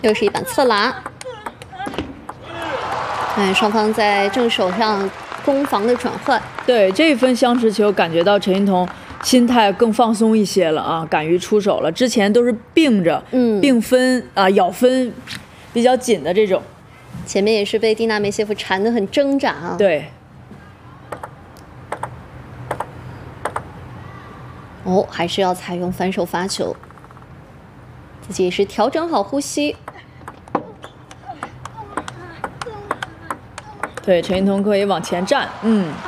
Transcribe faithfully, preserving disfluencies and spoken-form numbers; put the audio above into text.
又是一板侧拉。哎，双方在正手上攻防的转换。 对这一分相持球，感觉到陈欣彤心态更放松一些了啊，敢于出手了。之前都是并着， 嗯， 并分啊，咬分比较紧的这种。 前面也是被蒂娜梅谢夫缠得很挣扎啊。 对。 哦，还是要采用反手发球，自己也是调整好呼吸。 对，陈欣彤可以往前站，嗯。